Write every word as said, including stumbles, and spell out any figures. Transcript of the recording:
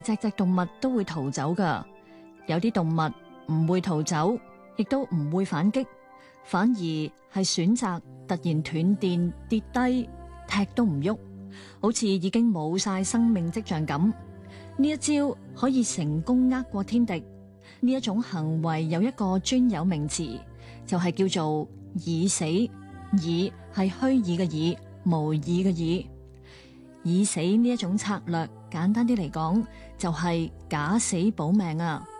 隻隻動物都會逃走㗎，有啲動物唔會逃走，亦都唔會反擊，反而係選擇突然斷電跌低，踢都唔喐，好似已經冇晒生命跡象咁。呢一招可以成功呃過天敵。呢一種行為有一個專有名詞，就係叫做擬死。擬係虛擬嘅擬，無擬嘅擬。擬死呢一種策略，簡單啲嚟講，就係假死保命啊！